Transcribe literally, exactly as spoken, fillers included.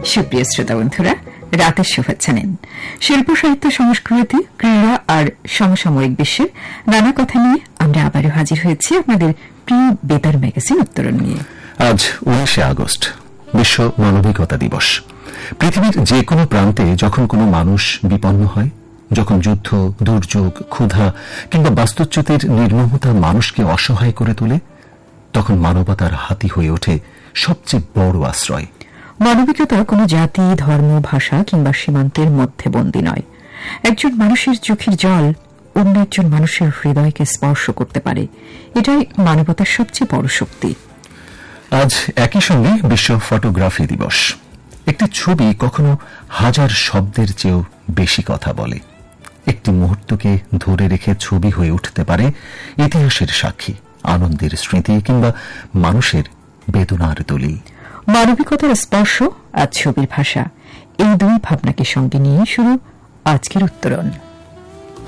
সুপ্রিয় শ্রোতা বন্ধুরা, রাতের শুভেচ্ছা নিন। শিল্প, সাহিত্য, সংস্কৃতি, ক্রীড়া আর সমসাময়িক বিশ্বের নানা কথা নিয়ে আমরা আবারও হাজির হয়েছি আপনাদের প্রিয় বেতার ম্যাগাজিন উত্তরণ নিয়ে। আজ উনিশে আগস্ট, বিশ্ব মানবিকতা দিবস। পৃথিবীর যে কোনো প্রান্তে যখন কোনো মানুষ বিপন্ন হয়, যখন যুদ্ধ, দুর্যোগ, ক্ষুধা কিংবা বাস্তুচ্যুতির নির্মমতা মানুষকে অসহায় করে তোলে, তখন মানবতার হাতি হয়ে ওঠে সবচেয়ে বড় আশ্রয়। মানবিকতা কোনো জাতি, ধর্ম, ভাষা কিংবা সীমান্তের মধ্যে বন্দী নয়। একজন মানুষের চোখের জল অন্য একজন মানুষের হৃদয়কে স্পর্শ করতে পারে। এটাই মানবতার সবচেয়ে বড় শক্তি। আজ একই সঙ্গে বিশ্ব ফটোগ্রাফি দিবস। একটি ছবি কখনো হাজার শব্দের চেয়েও বেশি কথা বলে। একটি মুহূর্তকে ধরে রেখে ছবি হয়ে উঠতে পারে ইতিহাসের সাক্ষী, আনন্দের স্মৃতি কিংবা মানুষের বেদনার দলিল। মানবিকতার স্পর্শ আর ছবির ভাষা, এই দুই ভাবনাকে সঙ্গে নিয়ে শুরু আজকের উত্তরণ।